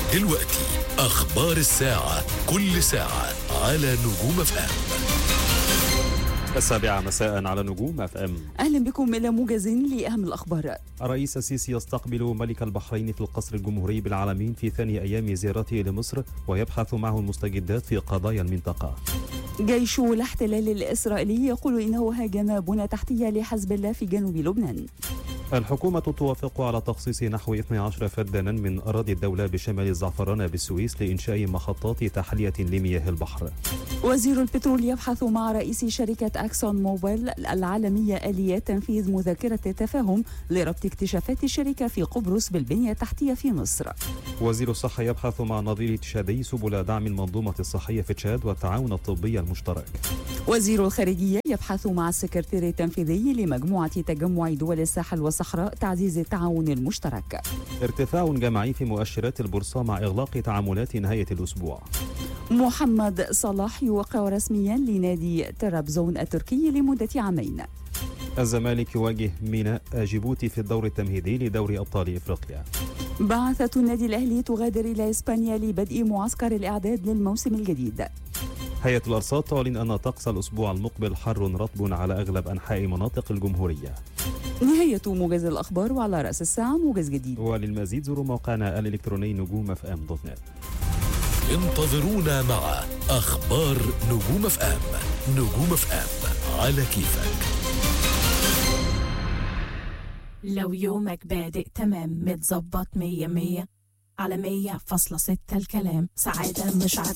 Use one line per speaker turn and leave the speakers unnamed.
دلوقتي أخبار الساعة، كل ساعة على نجوم FM.
7 مساء على نجوم FM.
أهلا بكم إلى موجز لأهم الأخبار.
الرئيس السيسي يستقبل ملك البحرين في القصر الجمهوري بالعلمين في ثاني أيام زيارته لمصر، ويبحث معه المستجدات في قضايا المنطقة.
جيش الاحتلال الإسرائيلي يقول إنه هاجم بنى تحتية لحزب الله في جنوب لبنان.
الحكومة توافق على تخصيص نحو 12 فدانا من أراضي الدولة بشمال الزعفرانة بالسويس لإنشاء محطات تحلية لمياه البحر.
وزير البترول يبحث مع رئيس شركة أكسون موبيل العالمية آليات تنفيذ مذكرة التفاهم لربط اكتشافات الشركة في قبرص بالبنية التحتية في مصر.
وزير الصحة يبحث مع نظير تشادي سبل دعم المنظومة الصحية في تشاد والتعاون الطبي المشترك.
وزير الخارجية يبحث مع السكرتير التنفيذي لمجموعة تجمع دول الساحل والصحراء تعزيز التعاون المشترك.
ارتفاع جماعي في مؤشرات البورصة مع إغلاق تعاملات نهاية الأسبوع.
محمد صلاح يوقع رسميا لنادي ترابزون التركي لمدة عامين.
الزمالك يواجه ميناء جيبوتي في الدور التمهيدي لدوري أبطال إفريقيا.
بعثة النادي الأهلي تغادر إلى إسبانيا لبدء معسكر الإعداد للموسم الجديد.
هيئة الأرصاد تعلن أن طقس الأسبوع المقبل حر رطب على أغلب أنحاء مناطق الجمهورية.
نهاية موجز الأخبار، وعلى رأس الساعة موجز جديد.
وللمزيد زوروا موقعنا الإلكتروني نجوم FM.net.
انتظرونا مع أخبار نجوم FM. نجوم FM على كيفك.
لو يومك بادئ تمام متظبط 100 على 100.6 الكلام سعادة مش عادة.